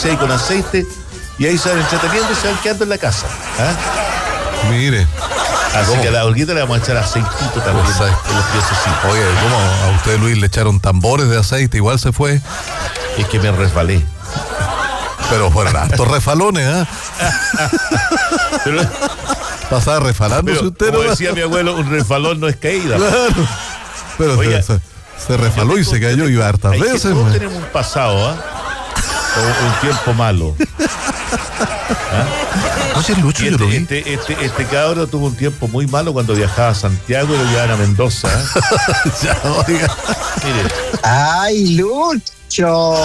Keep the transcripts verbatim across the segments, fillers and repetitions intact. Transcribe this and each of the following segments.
especias y con aceite, y ahí se van entreteniendo y se van quedando en la casa. ¿Ah? Mire. Así ¿Cómo? que a la Olguita le vamos a echar aceitito también Aceite. en los piececitos. Oye, ¿cómo a usted, Luis, le echaron tambores de aceite? Igual se fue. Es que me resbalé. Pero fueron hartos refalones, ¿ah? ¿eh? Pero, Pasaba refalándose pero, usted, como ¿no? decía mi abuelo, un refalón no es caída. Claro. Pero Oiga, se, se refaló y se cayó y hartas es que veces, todos man. tenemos un pasado, ¿ah? O un tiempo malo. ¿Ah? Oye, Lucho, Y yo lo este, vi. este, este, este cabro tuvo un tiempo muy malo cuando viajaba a Santiago y lo llevaban a Mendoza. ¿eh? Ya, oiga. Mire, ¡Ay, Lucho!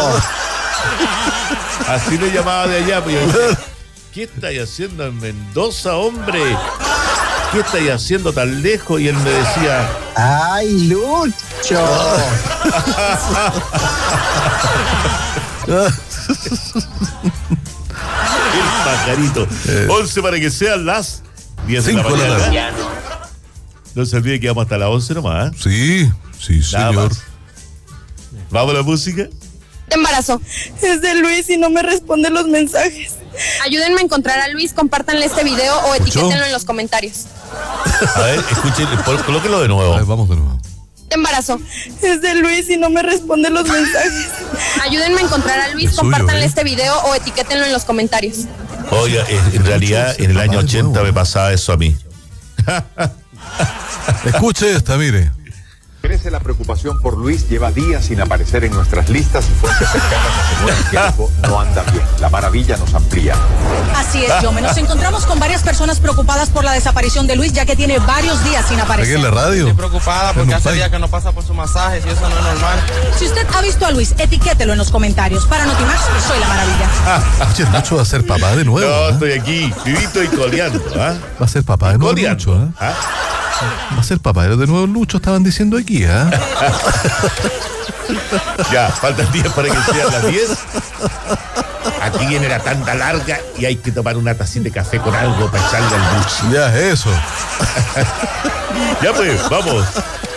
así le llamaba de allá. Pues yo decía, ¿qué estáis haciendo en Mendoza, hombre? ¿Qué estáis haciendo tan lejos? Y él me decía, ¡Ay, Lucho! el pajarito. Eh. once para que sean las diez de la Cinco de la mañana. No se olvide que vamos hasta las once nomás. ¿eh? Sí, sí, Nada señor. más. ¿Vamos a la música? Embarazo. Es de Luis y no me responde los mensajes. Ayúdenme a encontrar a Luis, compártanle este video o etiquétenlo en los comentarios. A ver, escuchen, pol- colóquenlo de A ver, nuevo. vamos de nuevo. Embarazo. Es de Luis y no me responde los mensajes. Ayúdenme a encontrar a Luis, Es suyo, compártanle ¿eh? este video o etiquétenlo en los comentarios. Oye, en en realidad en el año Papá de ochenta nuevo. me pasaba eso a mí. Escuche esta, mire. Crece la preocupación por Luis, lleva días sin aparecer en nuestras listas y fuentes cercanas aseguran que algo no anda bien. La maravilla nos amplía. Así es, Yome. Nos encontramos con varias personas preocupadas por la desaparición de Luis, ya que tiene varios días sin Aquí aparecer. en la radio. Estoy preocupada porque En un hace país. días que no pasa por sus masajes y eso no es normal. Si usted ha visto a Luis, etiquételo en los comentarios. Para Notimax, soy la maravilla. Oye, Lucho va a ser papá de nuevo. No, ¿ah? estoy aquí, vivito y coleando. ¿Ah? Va a ser papá de nuevo, Coleando. Lucho. ¿ah? ¿Ah? Va a ser papá de nuevo, Lucho, estaban diciendo aquí, ¿ah? Ya, faltan diez para que sean las diez. Aquí viene la tanda larga y hay que tomar una tacita de café con algo para echarle al buche. Ya, eso. Ya pues, vamos.